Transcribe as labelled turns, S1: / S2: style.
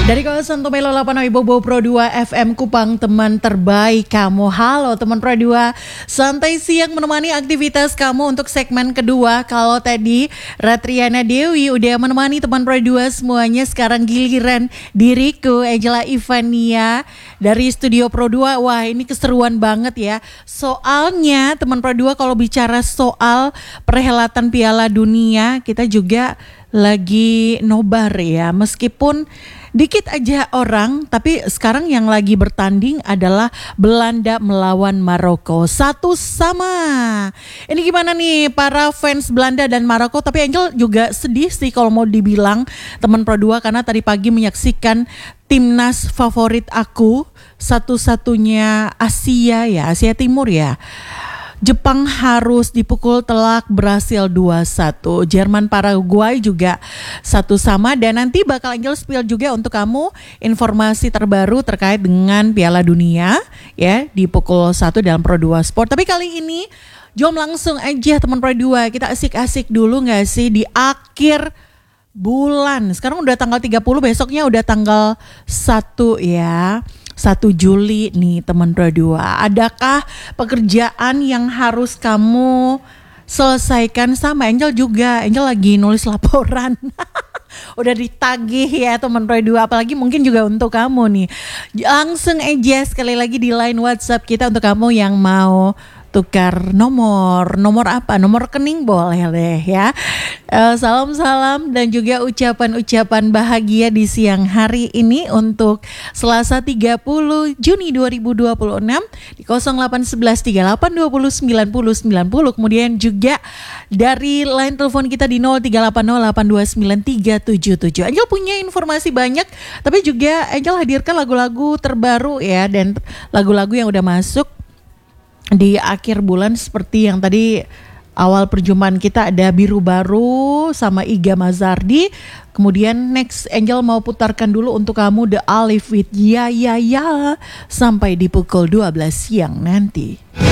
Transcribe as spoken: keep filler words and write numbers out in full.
S1: Dari kawasan Tumelo delapan Wibowo Pro dua F M Kupang, teman terbaik kamu. Halo teman Pro dua, santai siang menemani aktivitas kamu untuk segmen kedua. Kalau tadi Ratriana Dewi udah menemani teman Pro dua semuanya, sekarang giliran diriku Angela Ivania dari studio Pro dua. Wah, ini keseruan banget ya. Soalnya teman Pro dua, kalau bicara soal perhelatan Piala Dunia, kita juga lagi nobar ya, meskipun dikit aja orang, tapi sekarang yang lagi bertanding adalah Belanda melawan Maroko. Satu sama. Ini gimana nih para fans Belanda dan Maroko? Tapi Angel juga sedih sih kalau mau dibilang teman Pro dua, karena tadi pagi menyaksikan timnas favorit aku, satu-satunya Asia ya, Asia Timur ya. Jepang harus dipukul telak, berhasil dua satu. Jerman Paraguay juga satu sama. Dan nanti bakal Angel spill juga untuk kamu informasi terbaru terkait dengan Piala Dunia ya di pukul satu dalam Pro dua Sport. Tapi kali ini jom langsung aja teman Pro dua, kita asik-asik dulu gak sih di akhir bulan. Sekarang udah tanggal tiga puluh, besoknya udah tanggal satu ya. satu Juli nih teman Pro dua. Adakah pekerjaan yang harus kamu selesaikan? Sama Angel juga. Angel lagi nulis laporan. Udah ditagih ya teman Pro dua, apalagi mungkin juga untuk kamu nih. Langsung aja sekali lagi di line WhatsApp kita untuk kamu yang mau tukar nomor. Nomor apa? Nomor rekening boleh deh ya. uh, Salam-salam dan juga ucapan-ucapan bahagia di siang hari ini untuk Selasa tiga puluh Juni dua ribu dua puluh enam di nol delapan satu satu tiga delapan dua nol sembilan nol sembilan nol. Kemudian juga dari line telepon kita di nol tiga delapan nol delapan dua sembilan tiga tujuh tujuh. Angel punya informasi banyak, tapi juga Angel hadirkan lagu-lagu terbaru ya, dan lagu-lagu yang udah masuk di akhir bulan, seperti yang tadi awal perjumpaan kita ada Biru Baru sama Iga Mazardi. Kemudian next Angel mau putarkan dulu untuk kamu The Alif with Ya Ya Ya sampai di pukul dua belas siang nanti.